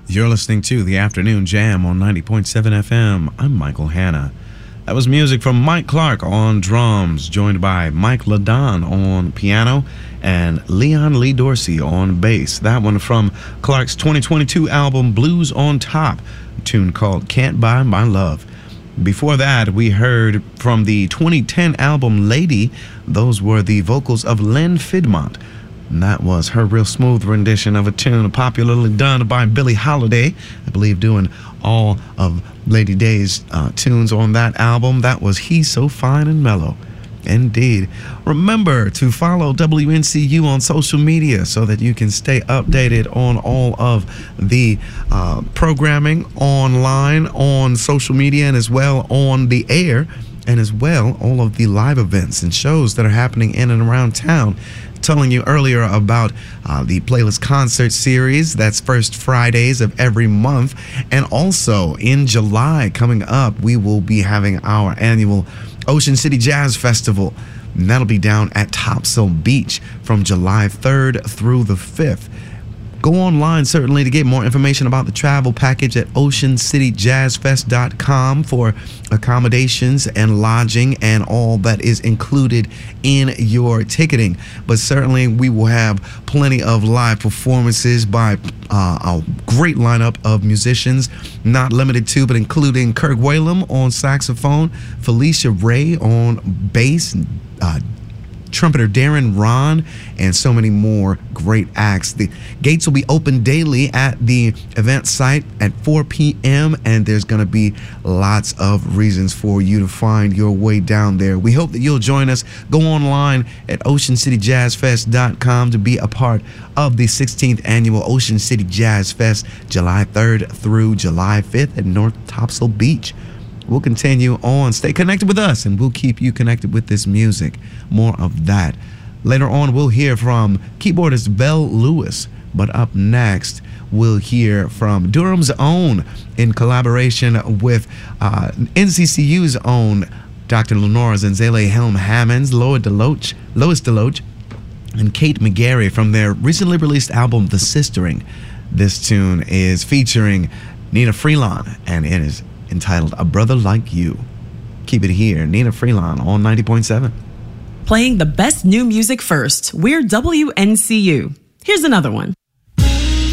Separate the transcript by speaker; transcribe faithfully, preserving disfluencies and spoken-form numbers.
Speaker 1: You're listening to The Afternoon Jam on ninety point seven F M. I'm Michael Hanna. That was music from Mike Clark on drums, joined by Mike Ladon on piano and Leon Lee Dorsey on bass. That one from Clark's twenty twenty-two album Blues on Top, a tune called Can't Buy My Love. Before that, we heard from the twenty ten album Lady. Those were the vocals of Lynn Fidmont. And that was her real smooth rendition of a tune popularly done by Billie Holiday, I believe doing all of Lady Day's uh, tunes on that album. That was He's So Fine and Mellow. Indeed. Remember to follow W N C U on social media so that you can stay updated on all of the uh, programming online, on social media, and as well on the air, and as well all of the live events and shows that are happening in and around town. Telling you earlier about uh, the Playlist Concert Series. That's first Fridays of every month. And also in July coming up, we will be having our annual Ocean City Jazz Festival. And that'll be down at Topsail Beach from July third through the fifth. Go online, certainly, to get more information about the travel package at ocean city jazz fest dot com for accommodations and lodging and all that is included in your ticketing. But certainly, we will have plenty of live performances by uh, a great lineup of musicians, not limited to, but including Kirk Whalum on saxophone, Felicia Ray on bass, uh, trumpeter Darren Ron, and so many more great acts. The gates will be open daily at the event site at four p.m. and there's going to be lots of reasons for you to find your way down there. We hope that you'll join us. Go online at ocean city jazz fest dot com to be a part of the sixteenth annual Ocean City Jazz Fest, July third through July fifth at North Topsail Beach. We'll continue on. Stay connected with us, and we'll keep you connected with this music. More of that. Later on, we'll hear from keyboardist Belle Lewis. But up next, we'll hear from Durham's own, in collaboration with uh, N C C U's own Doctor Lenora Zenzele Helm Hammonds, Lois DeLoach, Lois DeLoach, and Kate McGarry from their recently released album, The Sistering. This tune is featuring Nina Freelon, and it is entitled A Brother Like You. Keep it here, Nina Freelon on ninety point seven.
Speaker 2: Playing the best new music first. We're W N C U. Here's another one.